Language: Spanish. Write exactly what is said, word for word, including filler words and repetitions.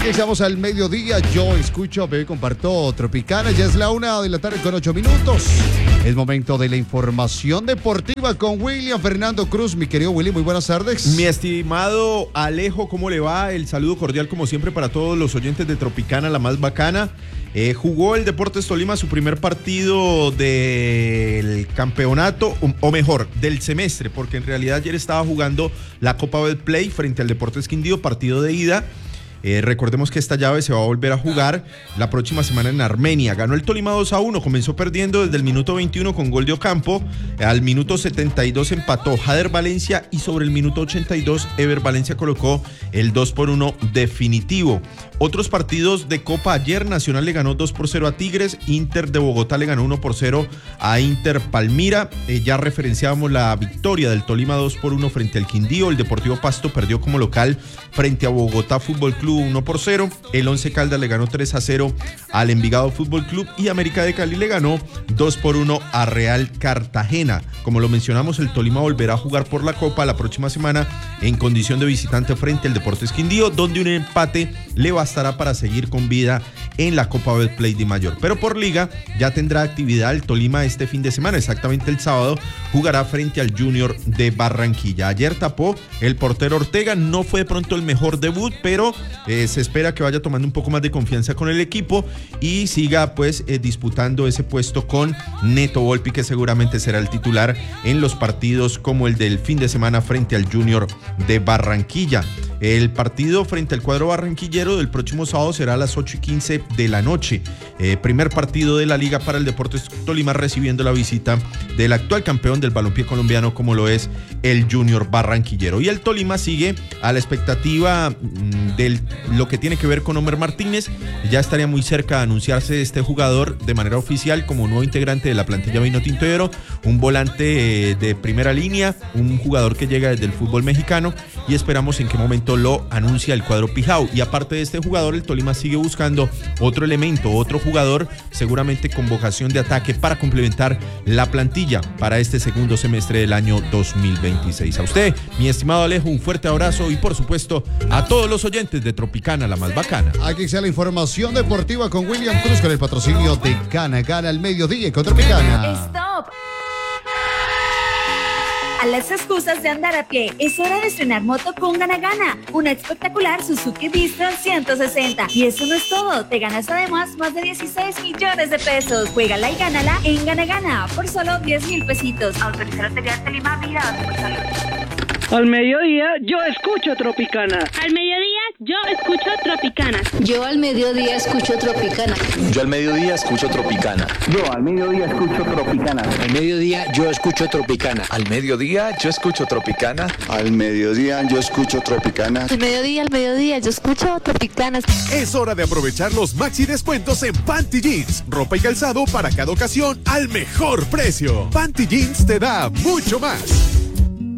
Aquí estamos al mediodía. Yo escucho, bebé, comparto Tropicana. Ya es la una de la tarde con ocho minutos. Es momento de la información deportiva con William Fernando Cruz. Mi querido Willy, muy buenas tardes. Mi estimado Alejo, ¿cómo le va? El saludo cordial como siempre para todos los oyentes de Tropicana, la más bacana. Eh, jugó el Deportes Tolima su primer partido del campeonato, o, o mejor, del semestre, porque en realidad ayer estaba jugando la Copa Betplay frente al Deportes Quindío, partido de ida. Eh, recordemos que esta llave se va a volver a jugar la próxima semana en Armenia. Ganó el Tolima dos a uno, comenzó perdiendo desde el minuto veintiuno con gol de Ocampo. Al minuto setenta y dos empató Jader Valencia y sobre el minuto ochenta y dos Ever Valencia colocó el dos por uno definitivo. Otros partidos de Copa ayer: Nacional le ganó dos por cero a Tigres, Inter de Bogotá le ganó uno por cero a Inter Palmira. Eh, ya referenciábamos la victoria del Tolima dos por uno frente al Quindío. El Deportivo Pasto perdió como local frente a Bogotá Fútbol Club uno por cero. El Once Caldas le ganó tres a cero al Envigado Fútbol Club y América de Cali le ganó dos por uno a Real Cartagena. Como lo mencionamos, el Tolima volverá a jugar por la Copa la próxima semana en condición de visitante frente al Deportes Quindío, donde un empate le bastará para seguir con vida en la Copa Betplay de Mayor. Pero por liga ya tendrá actividad el Tolima este fin de semana, exactamente el sábado jugará frente al Junior de Barranquilla. Ayer tapó el portero Ortega, no fue de pronto el mejor debut, pero eh, se espera que vaya tomando un poco más de confianza con el equipo y siga pues eh, disputando ese puesto con Neto Volpi, que seguramente será el titular en los partidos como el del fin de semana frente al Junior de Barranquilla. El partido frente al cuadro barranquillero del próximo sábado será a las ocho y quince de la noche. Eh, primer partido de la liga para el Deportes Tolima, recibiendo la visita del actual campeón del balompié colombiano como lo es el Junior Barranquillero. Y el Tolima sigue a la expectativa mmm, de lo que tiene que ver con Homer Martínez. Ya estaría muy cerca de anunciarse este jugador de manera oficial como nuevo integrante de la plantilla Vinotinto de Oro, un volante eh, de primera línea, un jugador que llega desde el fútbol mexicano y esperamos en qué momento lo anuncia el cuadro Pijao. Y aparte de este jugador, el Tolima sigue buscando otro elemento, otro jugador seguramente con vocación de ataque para complementar la plantilla para este segundo semestre del año dos mil veintiséis. A usted, mi estimado Alejo, un fuerte abrazo y por supuesto a todos los oyentes de Tropicana, la más bacana. Aquí está la información deportiva con William Cruz, con el patrocinio de Gana Gana al mediodía con Tropicana. ¡Stop! A las excusas de andar a pie, es hora de estrenar moto con Gana Gana, una espectacular Suzuki Bistron ciento sesenta. Y eso no es todo, te ganas además más de dieciséis millones de pesos. Juégala y gánala en Gana Gana por solo diez mil pesitos. Autorizar Lotería de Lima, Vigilado Supersalud. Al mediodía yo escucho Tropicana. Al mediodía yo escucho Tropicana. Yo al mediodía escucho Tropicana. Yo al mediodía escucho Tropicana. Yo al mediodía escucho Tropicana. Al mediodía yo escucho Tropicana. Al mediodía yo escucho Tropicana. Al mediodía yo escucho Tropicana. Al mediodía, al mediodía yo escucho Tropicana. Es hora de aprovechar los maxi descuentos en Panty Jeans. Ropa y calzado para cada ocasión al mejor precio. Panty Jeans te da mucho más.